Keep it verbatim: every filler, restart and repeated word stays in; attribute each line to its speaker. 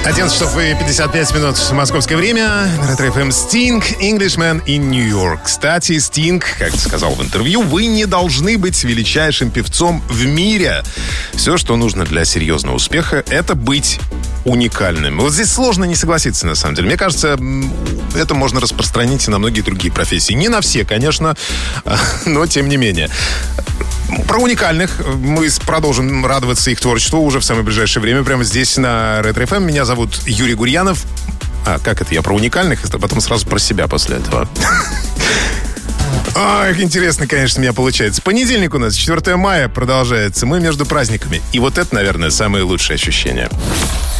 Speaker 1: одиннадцать часов и пятьдесят пять минут московское время. Ретро-эф эм Sting, Englishman in New York. Кстати, Sting, как сказал в интервью, вы не должны быть величайшим певцом в мире. Все, что нужно для серьезного успеха, это быть уникальным. Вот здесь сложно не согласиться, на самом деле. Мне кажется, это можно распространить и на многие другие профессии. Не на все, конечно, но тем не менее. Про уникальных мы продолжим радоваться их творчеству уже в самое ближайшее время, прямо здесь на Ретро-эф эм. Меня зовут Юрий Гурьянов. А, как это? Я про уникальных, а потом сразу про себя после этого. Ах, интересно, конечно, у меня получается. Понедельник у нас, четвёртое мая, продолжается. Мы между праздниками. И вот это, наверное, самые лучшие ощущения.